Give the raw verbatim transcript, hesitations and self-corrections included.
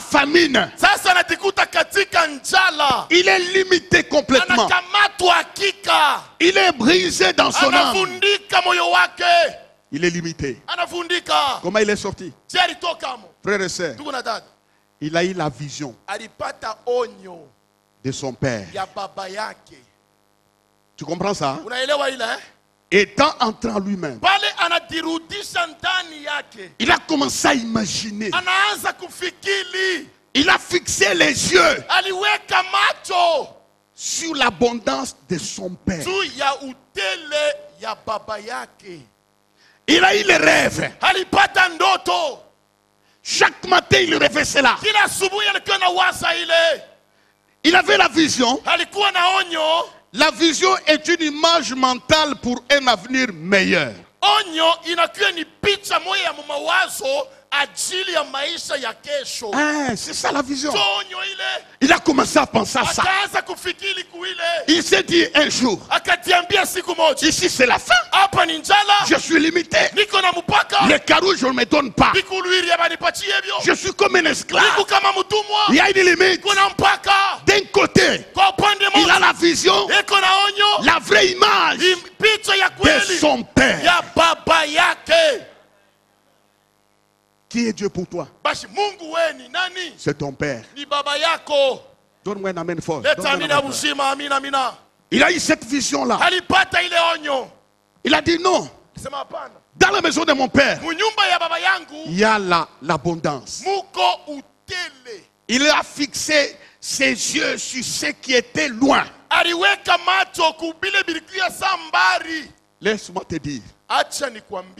famine. Sasa anajikuta katika njala. Il est limité complètement. Anakamatwa hakika. Il est brisé dans son âme. Anafundika moyo wake. Il est limité. Anafundika. Comment il est sorti? Je alitoka mo. Frères et sœurs, Ndugu na dada, il a eu la vision alipata onyo de son père. ya baba yake. Tu comprends ça? Unaelewa ile eh? Étant entré en lui-même, Pale anadirudisha ndani yake. il a commencé à imaginer. Anaanza kufikiri. Il a fixé les yeux Aliweka macho sur l'abondance de son père. juu ya utele ya baba yake. Il a eu les rêves. Alipata ndoto. Chaque matin, il rêvait cela. Kila asubuhi alikuwa na waza ile. Il avait la vision. Alikuwa na onyo. La vision est une image mentale pour un avenir meilleur. Onyo inakuwa ni picha moja ya mawazo ajili ya maisha ya kesho. Ah, c'est ça la vision. Onyo ile. Il a commencé à penser à ça. Akaanza kufikiri kuile. Il s'est dit un jour, Akatiambia siku moja. ici c'est la fin. Hapa ni njala. Je suis limité. Niko na mpaka. Les carreaux, je ne me donne pas. Bikuluiri abanipatie hivyo. Je suis comme un esclave. Niko kama mtumwa. Il y a une limite. Kuna mpaka. D'un côté, Kwa upande il a moja. la vision, Iko na onyo. la vraie image Im- Picha ya de kweli. son père. Ya baba yake. Qui est Dieu pour toi? Basi Mungu we ni nani? C'est ton père. Ni baba yako. Donne-moi un amen fort. Leta Donne-moi un amina amen fort. uzima, amina amina. Il a eu cette vision-là. Alipata ile onyo. Il a dit non. Sema hapana. Dans la maison de mon père, Munyumba ya baba yangu il y a la- l'abondance. muko utele. Il a fixé ses yeux sur ce qui était loin. Aliweka macho kubile bilikuya sambari. Laisse-moi te dire. Acha nikwambie.